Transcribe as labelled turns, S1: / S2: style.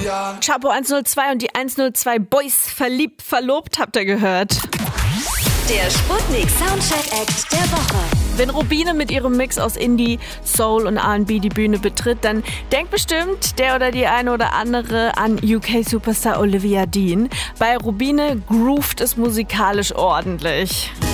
S1: Chapo 102 und die 102 Boys verlobt, habt ihr gehört.
S2: Der Sputnik Soundcheck Act der Woche.
S1: Wenn Rubine mit ihrem Mix aus Indie, Soul und R&B die Bühne betritt, dann denkt bestimmt der oder die eine oder andere an UK-Superstar Olivia Dean. Bei Rubine groovt es musikalisch ordentlich.